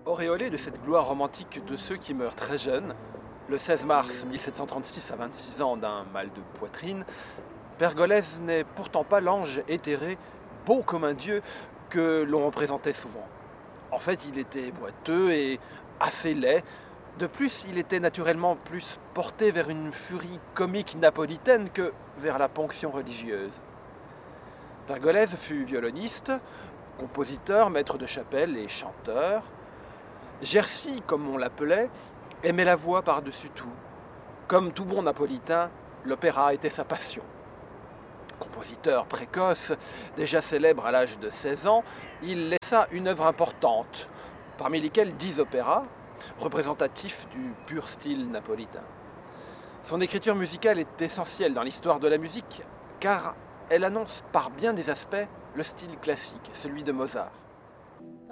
Auréolé de cette gloire romantique de ceux qui meurent très jeunes, le 16 mars 1736 à 26 ans d'un mal de poitrine, Pergolèse n'est pourtant pas l'ange éthéré, beau comme un dieu, que l'on représentait souvent. En fait, il était boiteux et assez laid. De plus, il était naturellement plus porté vers une furie comique napolitaine que vers la ponction religieuse. Pergolèse fut violoniste, compositeur, maître de chapelle et chanteur. Jerzy, comme on l'appelait, aimait la voix par-dessus tout. Comme tout bon napolitain, l'opéra était sa passion. Compositeur précoce, déjà célèbre à l'âge de 16 ans, il laissa une œuvre importante, parmi lesquels 10 opéras, représentatifs du pur style napolitain. Son écriture musicale est essentielle dans l'histoire de la musique, car elle annonce par bien des aspects le style classique, celui de Mozart.